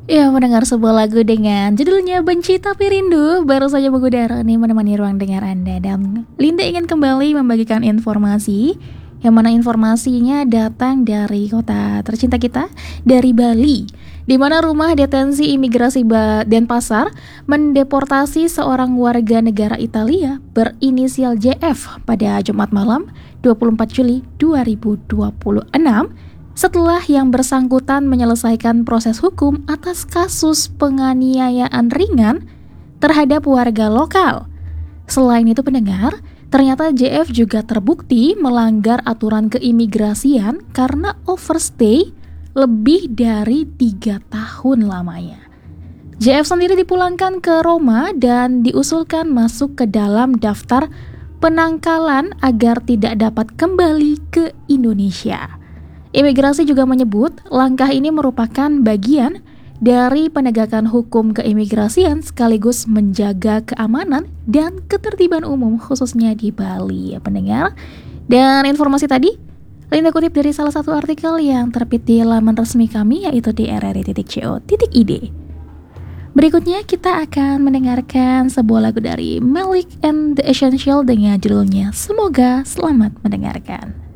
Ya, mendengar sebuah lagu dengan judulnya Benci Tapi Rindu baru saja mengudara nih menemani ruang dengar Anda. Dan Linda ingin kembali membagikan informasi yang mana informasinya datang dari kota tercinta kita, dari Bali, di mana rumah detensi imigrasi Denpasar mendeportasi seorang warga negara Italia berinisial JF pada Jumat malam 24 Juli 2026 setelah yang bersangkutan menyelesaikan proses hukum atas kasus penganiayaan ringan terhadap warga lokal. Selain itu pendengar, ternyata JF juga terbukti melanggar aturan keimigrasian karena overstay lebih dari 3 tahun lamanya. JF sendiri dipulangkan ke Roma dan diusulkan masuk ke dalam daftar penangkalan agar tidak dapat kembali ke Indonesia. Imigrasi juga menyebut langkah ini merupakan bagian dari penegakan hukum keimigrasian sekaligus menjaga keamanan dan ketertiban umum khususnya di Bali ya pendengar. Dan informasi tadi Linda kutip dari salah satu artikel yang terbit di laman resmi kami yaitu di rri.co.id. Berikutnya kita akan mendengarkan sebuah lagu dari Malik and the Essential dengan judulnya Semoga. Selamat mendengarkan.